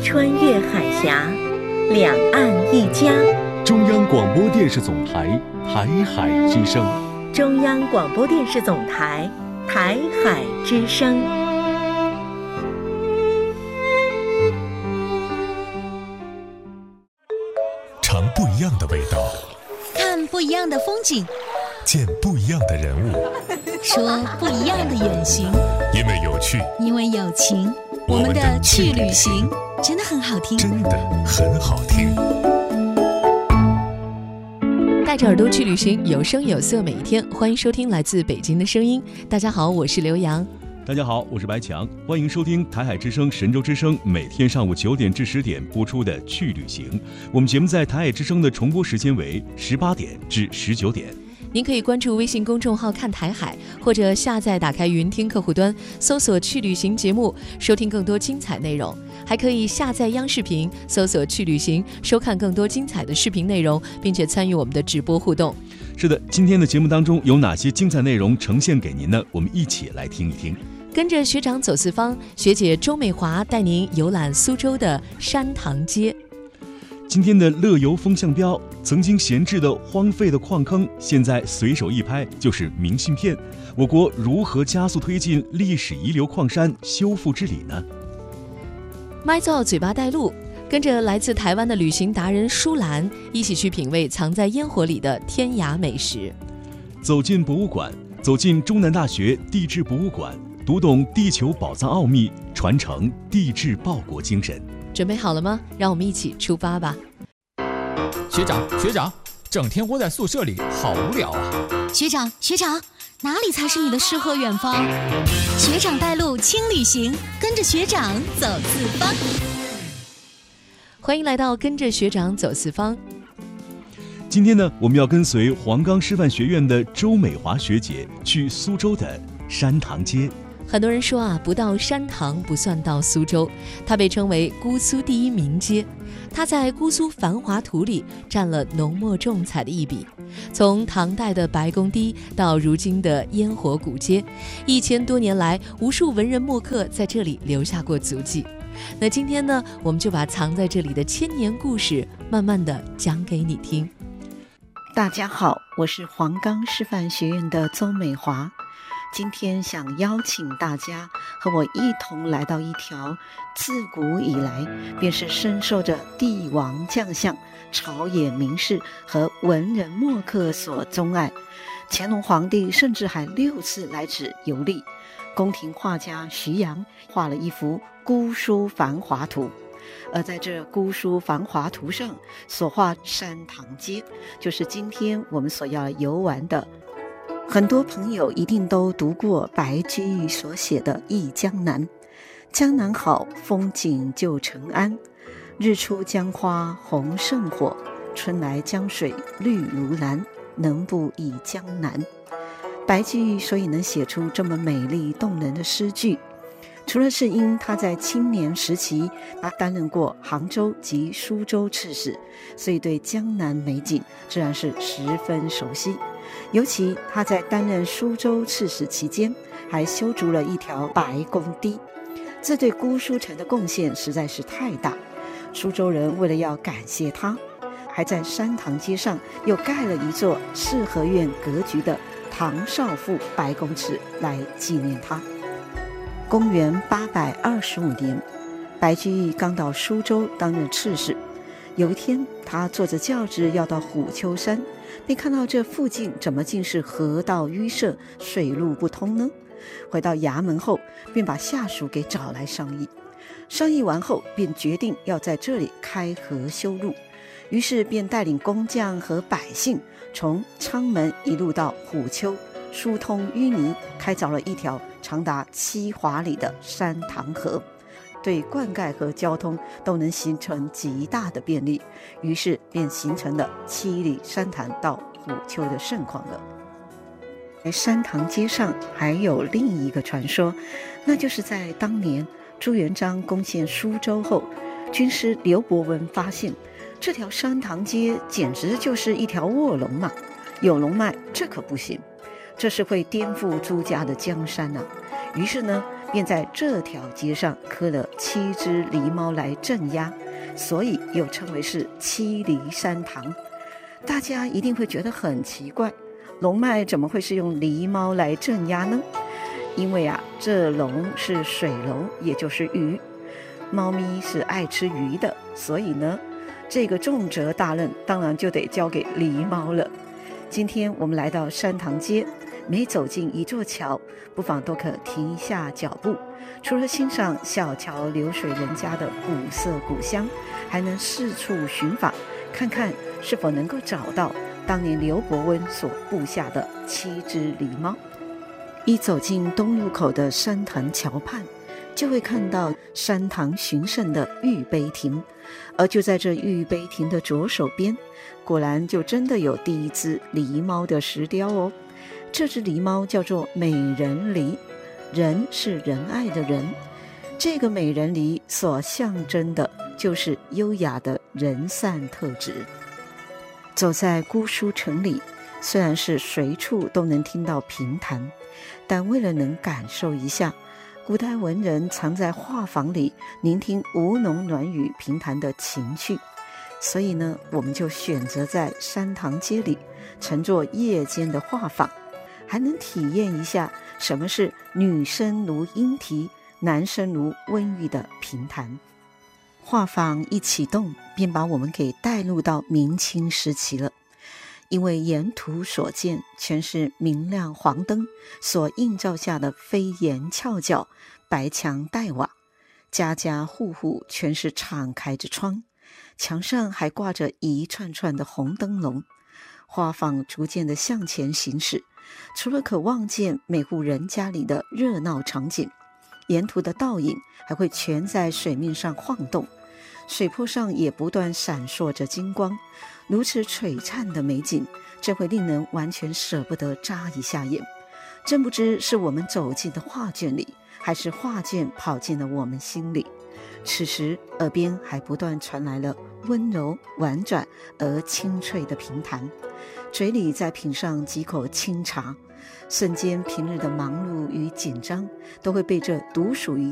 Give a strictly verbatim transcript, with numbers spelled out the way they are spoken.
穿越海峡，两岸一家。 中央广播电视总台台海之声。 中央广播电视总台台海之声。 尝不一样的味道， 看不一样的风景， 见不一样的人物， 说不一样的远行。 因为有趣， 因为有情，我们的去旅行真的很好听， 真的很好听。 带着耳朵去旅行，有声有色，每一天。欢迎收听来自北京的声音。大家好，我是刘洋。 大家好，我是白强。欢迎收听台海之声、神州之声每天上午九点至十点播出的去旅行。我们节目在台海之声的重播时间为十八点至十九点。 您可以关注微信公众号看台海，或者下载打开云听客户端，搜索去旅行节目，收听更多精彩内容。还可以下载央视频，搜索去旅行，收看更多精彩的视频内容，并且参与我们的直播互动。 是的，今天的节目当中有哪些精彩内容呈现给您呢？我们一起来听一听。 跟着学长走四方，学姐周美华带您游览苏州的山塘街。 今天的乐游风向标，曾经闲置的荒废的矿坑，现在随手一拍就是明信片。我国如何加速推进历史遗留矿山修复治理呢？ 麦造嘴巴带路，跟着来自台湾的旅行达人舒兰一起去品味藏在烟火里的天涯美食。 走进博物馆，走进中南大学地质博物馆，读懂地球宝藏奥秘，传承地质报国精神。 准备好了吗？让我们一起出发吧。 学长学长，整天窝在宿舍里好无聊啊。 学长学长，哪里才是你的诗和远方？学长带路轻旅行，跟着学长走四方。 欢迎来到跟着学长走四方。 今天呢，我们要跟随黄冈师范学院的周美华学姐去苏州的山塘街。 很多人说啊，不到山塘不算到苏州。它被称为姑苏第一名街，它在姑苏繁华图里占了浓墨重彩的一笔。从唐代的白宫堤到如今的烟火古街，一千多年来，无数文人墨客在这里留下过足迹。那今天呢，我们就把藏在这里的千年故事，慢慢的讲给你听。 大家好，我是黄冈师范学院的邹美华。今天想邀请大家和我一同来到一条自古以来便是深受着帝王将相、朝野名士和文人墨客所钟爱，乾隆皇帝甚至还六次来此游历。宫廷画家徐阳画了一幅姑苏繁华图，而在这姑苏繁华图上所画山塘街，就是今天我们所要游玩的。很多朋友一定都读过白居易所写的《忆江南》，江南好，风景旧城安。日出江花红胜火，春来江水绿如蓝。能不忆江南？白居易所以能写出这么美丽动人的诗句，除了是因他在青年时期他担任过杭州及苏州刺史，所以对江南美景自然是十分熟悉。尤其他在担任苏州刺史期间，还修筑了一条白宫堤，这对姑苏城的贡献实在是太大。苏州人为了要感谢他，还在山塘街上又盖了一座四合院格局的唐少傅白公祠来纪念他。公元八百二十五年，白居易刚到苏州担任刺史。有一天，他坐着轿子要到虎丘山，便看到这附近怎么竟是河道淤塞，水路不通呢？回到衙门后，便把下属给找来商议。商议完后，便决定要在这里开河修路。于是便带领工匠和百姓从昌门一路到虎丘，疏通淤泥，开凿了一条长达七华里的山塘河，对灌溉和交通都能形成极大的便利，于是便形成了七里山潭到虎丘的盛况了。在山塘街上还有另一个传说，那就是在当年朱元璋攻陷苏州后，军师刘伯温发现这条山塘街简直就是一条卧龙嘛，有龙脉这可不行，这是会颠覆朱家的江山啊。于是呢， 便在这条街上刻了七只狸猫来镇压，所以又称为是七狸山堂。大家一定会觉得很奇怪，龙脉怎么会是用狸猫来镇压呢？因为啊，这龙是水龙，也就是鱼，猫咪是爱吃鱼的，所以呢，这个重责大任当然就得交给狸猫了。今天我们来到山塘街，每走进一座桥，不妨都可停一下脚步，除了欣赏小桥流水人家的古色古香，还能四处寻访，看看是否能够找到当年刘伯温所布下的七只狸猫。一走进东入口的山塘桥畔，就会看到山塘巡胜的玉碑亭，而就在这玉碑亭的左手边，果然就真的有第一只狸猫的石雕哦。这只狸猫叫做美人狸，人是仁爱的人，这个美人狸所象征的就是优雅的人善特质。走在姑苏城里，虽然是随处都能听到评弹，但为了能感受一下古代文人藏在画舫里聆听吴侬软语评弹的情趣，所以呢，我们就选择在山塘街里乘坐夜间的画舫，还能体验一下什么是女声如莺啼，男声如温玉的评弹。画舫一启动，便把我们给带入到明清时期了。因为沿途所见全是明亮黄灯所映照下的飞檐翘角、白墙黛瓦，家家户户全是敞开着窗，墙上还挂着一串串的红灯笼。画舫逐渐地向前行驶，除了可望见每户人家里的热闹场景，沿途的倒影还会全在水面上晃动，水波上也不断闪烁着金光。如此璀璨的美景，真会令人完全舍不得眨一下眼。真不知是我们走进的画卷里，还是画卷跑进了我们心里。此时耳边还不断传来了温柔婉转而清脆的评弹，嘴里再品上几口清茶，瞬间平日的忙碌与紧张都会被这独属于